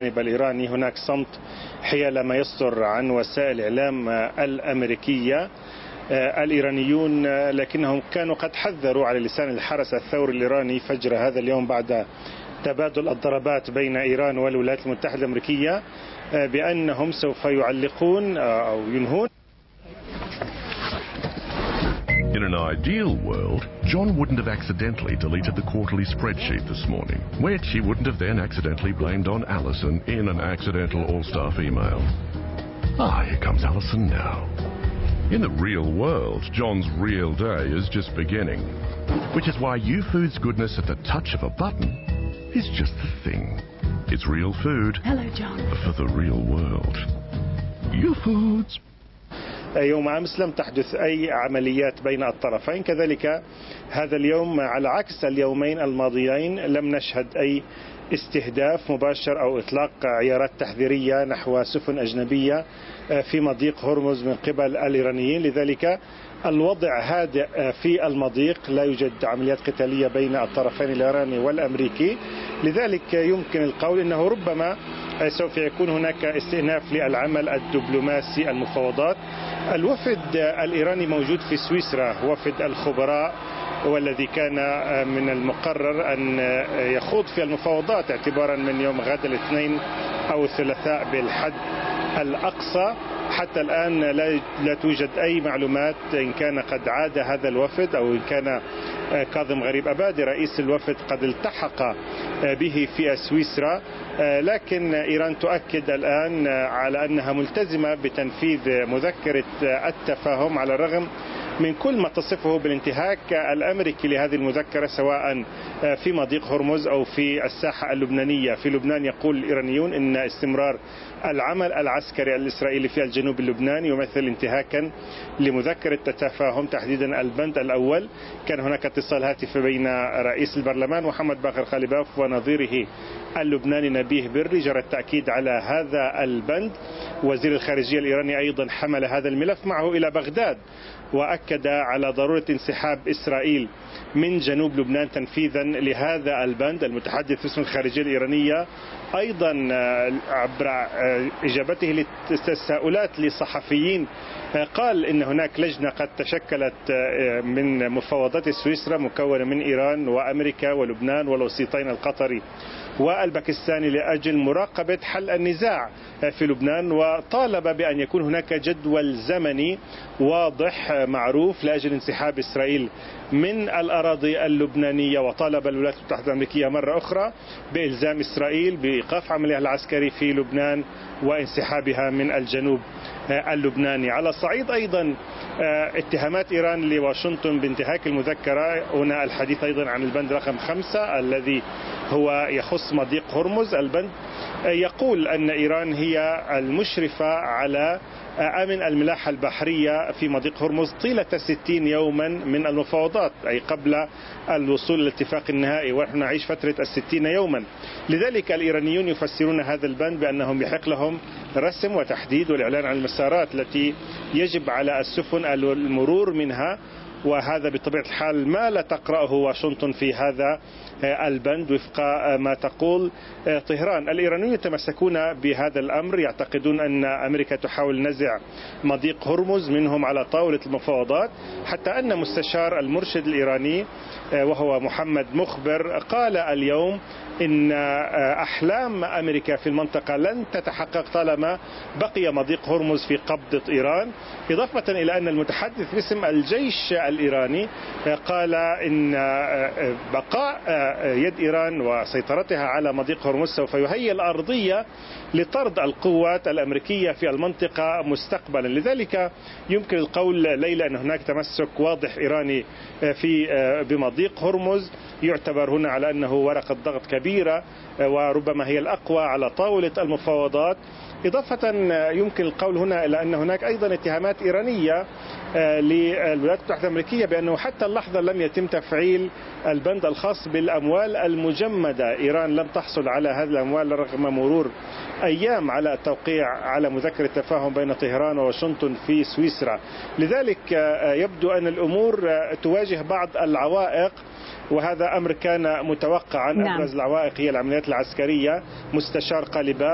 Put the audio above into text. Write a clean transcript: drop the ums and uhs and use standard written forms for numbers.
الإيراني هناك صمت حيال ما يصدر عن وسائل الإعلام الأمريكية. الإيرانيون لكنهم كانوا قد حذروا على لسان الحرس الثوري الإيراني فجر هذا اليوم بعد تبادل الضربات بين إيران والولايات المتحدة الأمريكية بأنهم سوف يعلقون أو ينهون. In an ideal world, John wouldn't have accidentally deleted the quarterly spreadsheet this morning, which he wouldn't have then accidentally blamed on Alison in an accidental all-staff email. Here comes Alison now. In the real world, John's real day is just beginning, which is why YouFood's goodness at the touch of a button is just the thing. It's real food. Hello, John. For the real world. YouFood's. يوم أمس لم تحدث أي عمليات بين الطرفين، كذلك هذا اليوم على عكس اليومين الماضيين لم نشهد أي استهداف مباشر أو إطلاق عيارات تحذيرية نحو سفن أجنبية في مضيق هرمز من قبل الإيرانيين. لذلك الوضع هادئ في المضيق، لا يوجد عمليات قتالية بين الطرفين الإيراني والأمريكي. لذلك يمكن القول أنه ربما سوف يكون هناك استئناف للعمل الدبلوماسي المفاوضات. الوفد الإيراني موجود في سويسرا، وفد الخبراء، والذي كان من المقرر أن يخوض في المفاوضات اعتبارا من يوم غد الاثنين أو الثلاثاء بالحد الأقصى. حتى الآن لا توجد أي معلومات إن كان قد عاد هذا الوفد أو إن كان كاظم غريب أبادي رئيس الوفد قد التحق به في سويسرا. لكن إيران تؤكد الآن على أنها ملتزمة بتنفيذ مذكرة التفاهم على الرغم من كل ما تصفه بالانتهاك الأمريكي لهذه المذكرة، سواء في مضيق هرمز أو في الساحة اللبنانية. في لبنان يقول الإيرانيون أن استمرار العمل العسكري الإسرائيلي في الجنوب اللبناني يمثل انتهاكا لمذكرة التفاهم، تحديدا البند الأول. كان هناك اتصال هاتفي بين رئيس البرلمان محمد باقر خالباف ونظيره اللبناني نبيه بري جرى التأكيد على هذا البند. وزير الخارجية الإيراني أيضا حمل هذا الملف معه إلى بغداد وأكد على ضرورة انسحاب إسرائيل من جنوب لبنان تنفيذا لهذا البند. المتحدث باسم الخارجية الإيرانية أيضا عبر إجابته للتساؤلات لصحفيين قال إن هناك لجنة قد تشكلت من مفاوضات سويسرا مكونة من إيران وأمريكا ولبنان والوسيطين القطري والباكستاني لأجل مراقبة حل النزاع في لبنان، وطالب بأن يكون هناك جدول زمني واضح معروف لأجل انسحاب إسرائيل من الأراضي اللبنانية. وطالب الولايات المتحدة الأمريكية مرة أخرى بإلزام إسرائيل بإيقاف عملها العسكري في لبنان وانسحابها من الجنوب اللبناني. على صعيد أيضا اتهامات إيران لواشنطن بانتهاك المذكرة، هنا الحديث أيضا عن البند رقم 5 الذي هو يخص مضيق هرمز. البند يقول أن إيران هي المشرفة على أمن الملاحة البحرية في مضيق هرمز طيلة 60 يوما من المفاوضات، أي قبل الوصول للاتفاق النهائي، ونحن نعيش فترة 60 يوما. لذلك الإيرانيون يفسرون هذا البند بأنهم يحق لهم رسم وتحديد والإعلان عن المسارات التي يجب على السفن المرور منها، وهذا بطبيعة الحال ما لا تقرأه واشنطن في هذا البند وفق ما تقول طهران. الإيرانيون يتمسكون بهذا الأمر، يعتقدون أن أمريكا تحاول نزع مضيق هرمز منهم على طاولة المفاوضات، حتى أن مستشار المرشد الإيراني وهو محمد مخبر قال اليوم إن أحلام أمريكا في المنطقة لن تتحقق طالما بقي مضيق هرمز في قبضة إيران، إضافة إلى أن المتحدث باسم الجيش الإيراني قال إن بقاء يد إيران وسيطرتها على مضيق هرمز سوف يهيئ الأرضية لطرد القوات الأمريكية في المنطقة مستقبلا. لذلك يمكن القول ليلى أن هناك تمسك واضح إيراني بمضيق هرمز، يعتبر هنا على أنه ورقة ضغط كبيرة وربما هي الأقوى على طاولة المفاوضات. إضافة يمكن القول هنا إلى أن هناك أيضا اتهامات إيرانية للولايات المتحدة الأمريكية بأنه حتى اللحظة لم يتم تفعيل البند الخاص بالأموال المجمدة. إيران لم تحصل على هذه الأموال رغم مرور أيام على التوقيع على مذكرة تفاهم بين طهران وواشنطن في سويسرا. لذلك يبدو أن الأمور تواجه بعض العوائق، وهذا أمر كان متوقعا. أبرز العوائق هي العمليات العسكرية. مستشار قالباف